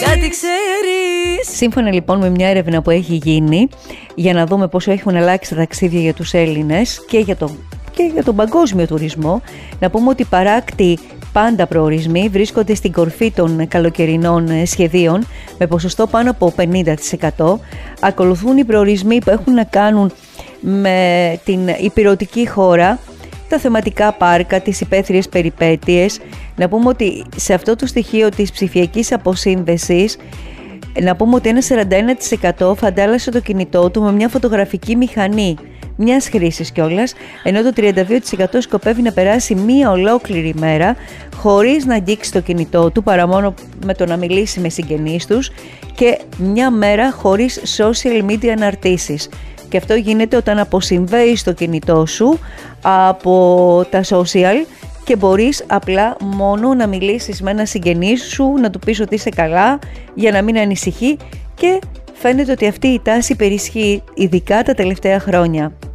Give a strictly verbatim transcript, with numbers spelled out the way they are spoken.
κάτι ξέρεις. Σύμφωνα λοιπόν με μια έρευνα που έχει γίνει για να δούμε πόσο έχουν αλλάξει τα ταξίδια για τους Έλληνες και για, το, και για τον παγκόσμιο τουρισμό, να πούμε ότι παράκτη πάντα προορισμοί βρίσκονται στην κορφή των καλοκαιρινών σχεδίων με ποσοστό πάνω από πενήντα τοις εκατό. Ακολουθούν οι προορισμοί που έχουν να κάνουν με την ηπειρωτική χώρα, τα θεματικά πάρκα, τις υπαίθριες περιπέτειες. Να πούμε ότι σε αυτό το στοιχείο της ψηφιακής αποσύνδεσης, να πούμε ότι ένα σαράντα ένα τοις εκατό φαντάλασε το κινητό του με μια φωτογραφική μηχανή μιας χρήσης κιόλας, ενώ το τριάντα δύο τοις εκατό σκοπεύει να περάσει μία ολόκληρη μέρα χωρίς να αγγίξει το κινητό του, παρά μόνο με το να μιλήσει με συγγενείς τους, και μια μέρα χωρίς social media αναρτήσεις. Και αυτό γίνεται όταν αποσυνδέεις το κινητό σου από τα social και μπορείς απλά μόνο να μιλήσεις με ένα συγγενή σου, να του πεις ότι είσαι καλά για να μην ανησυχεί, και φαίνεται ότι αυτή η τάση υπερισχύει ειδικά τα τελευταία χρόνια.